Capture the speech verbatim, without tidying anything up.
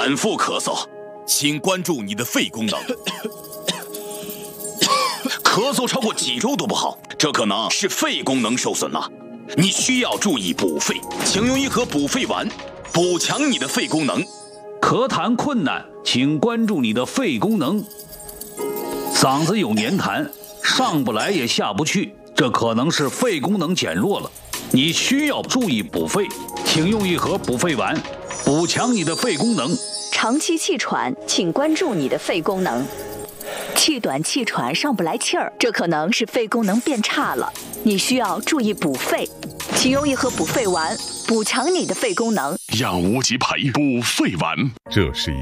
反复咳嗽，请关注你的肺功能。咳嗽超过几周都不好，这可能是肺功能受损了。你需要注意补肺，请用一盒补肺丸，补强你的肺功能。 咳痰困难，请关注你的肺功能。嗓子有黏痰，上不来也下不去，这可能是肺功能减弱了。你需要注意补肺，请用一盒补肺丸，补强你的肺功能。 长期气喘，请关注你的肺功能。气短气喘上不来气儿，这可能是肺功能变差了，你需要注意补肺，请用一盒补肺丸，补强你的肺功能。 养无极培补肺丸，这是一